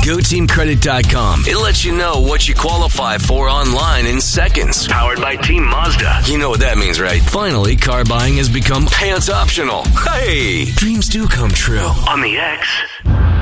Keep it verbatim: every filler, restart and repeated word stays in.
Go Team Credit dot com. It lets you know what you qualify for online in seconds. Powered by Team Mazda. You know what that means, right? Finally, car buying has become pants optional. Hey, dreams do come true. On the X.